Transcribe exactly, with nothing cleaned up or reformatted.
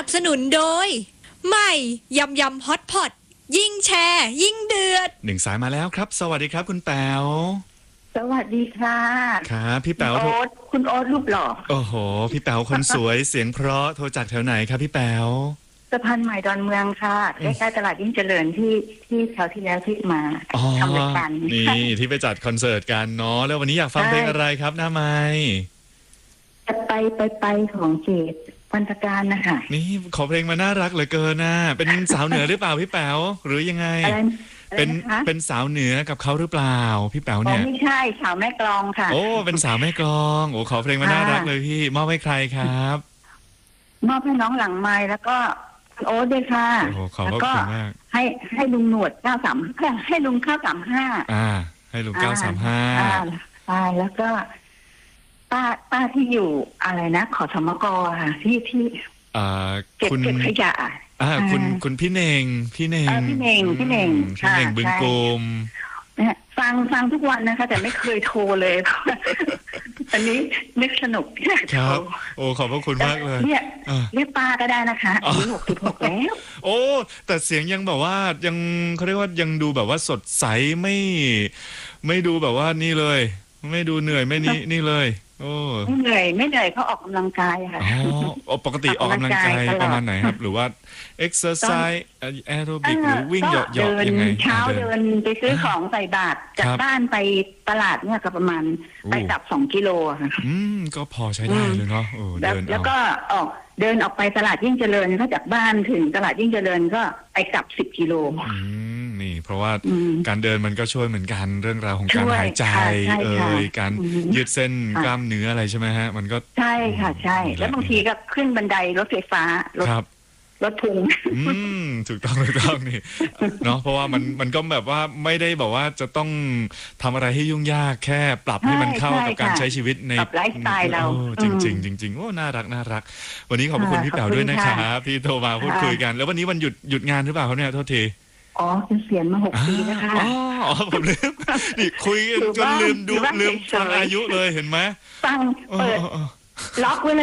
สนุนโดยใหม่ยำยำฮอตพอตยิ่งแชร์ยิ่งเดือดหนึ่งสายมาแล้วครับสวัสดีครับคุณแป๋วสวัสดีค่ะครับพี่แป๋วคุณโอ๊ตคุณโอ๊ตรูปหล่อโอ้โหพี่แป๋วคนสวย เสียงเพราะโทรจากแถวไหนครับพี่แป๋วสะพานใหม่ดอนเมืองค่ะใกล้ๆตลาดยิ่งเจริญที่ที่คราวที่แล้วที่มาทำรายการนี่ที่ไปจัดคอนเสิร์ตกันเนาะแล้ววันนี้อยากฟังเพลงอะไรครับหน้าไมค์จะไปไปไปของเจดพันธการนะคะนี่ขอเพลงมาน่ารักเหลือเกินนะเป็นสาวเหนือหรือเปล่าพี่แป๋วหรือยังไงเป็นเป็นสาวเหนือกับเขาหรือเปล่าพี่แป๋วเนี่ยไม่ใช่สาวแม่กลองค่ะโอ้เป็นสาวแม่กลองโอ้ขอเพลงมาน่ารักเลยพี่มอบให้ใครครับมอบให้น้องหลังไมค์แล้วก็โอ๊ตด้วยค่ะโอ้ขอบคุณมากให้ให้ลุงหนวดเก้าสามให้ลุงข้าวสามห้าอ่าให้ลุงเก้าสามห้าอ่าแล้วก็ป้าป้าที่อยู่อะไรนะขอสมกค่ะที่ที่อ่าเก็บเก็บขยะอ่าคุณคุณพี่เน่งพี่เน่งพี่เน่งพี่เน่งพี่เน่งบึงกลมฟังฟังทุกวันนะคะแต่ไม่เคยโทรเลยอันนี้นึกสนุกครับโอ้ขอบพระคุณมากเลยเนี่ยเรียกป้าก็ได้นะคะอายุหกสิบหกแล้วโอ้แต่เสียงยังแบบว่ายังเขาเรียกว่ายังดูแบบว่าสดใสไม่ไม่ดูแบบว่านี่เลยไม่ดูเหนื่อยไม่นี่นี่เลยโอ้ไม่เหนื่อยไม่เหนื่อยเขาออกกำลังกายค่ะอ๋อปกติออกกำลังกายประมาณไหนครับหรือว่าเอ็กซ์ไซส์แอโรบิกหรือวิ่งเหยาะๆยังไงเช้าเดินไปซื้อของใส่บาตรจากบ้านไปตลาดเนี่ยก็ประมาณไปกลับสองกิโลค่ะอืมก็พอใช้ได้เลยเนาะโอ้เดินแล้วก็ออกเดินออกไปตลาดยิ่งเจริญก็จากบ้านถึงตลาดยิ่งเจริญก็ไปกลับสิบกิโลอืมนี่เพราะว่าการเดินมันก็ช่วยเหมือนกันเรื่องราวของการหายใจเอ่ยการยืดเส้นกล้ามเนื้ออะไรใช่ไหมฮะมันก็ใช่ค่ะใช่แล้วบางทีก็ขึ้นบันไดรถไฟฟ้ารถรถพุงอืมถูกต้องถูกต้องนี่เนาะเพราะว่ามันมันก็แบบว่าไม่ได้บอกว่าจะต้องทำอะไรให้ยุ่งยากแค่ปรับให้มันเข้ากับการใช้ชีวิตในไลฟ์สไตล์เราจริงจริงจริงๆโอ้น่ารักน่ารักวันนี้ขอบคุณพี่แป๋วด้วยนะครับที่โทรมาพูดคุยกันแล้ววันนี้วันหยุดหยุดงานหรือเปล่าเขาเนี่ยโทษทีอ๋อเกษียณมาหกปีนะคะอ๋อผมลืมนี่คุยจนลืมดูลืมฟังอายุเลยเห็นไหมฟังเปิดล็อกไว้